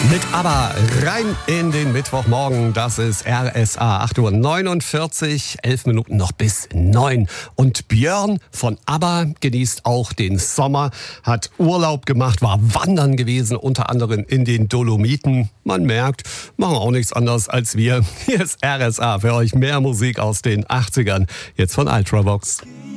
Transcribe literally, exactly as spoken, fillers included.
Mit ABBA rein in den Mittwochmorgen. Das ist R S A. acht Uhr neunundvierzig, elf Minuten noch bis neun. Und Björn von ABBA genießt auch den Sommer, hat Urlaub gemacht, war wandern gewesen, unter anderem in den Dolomiten. Man merkt, machen auch nichts anderes als wir. Hier ist R S A für euch, mehr Musik aus den achtzigern. Jetzt von Ultravox.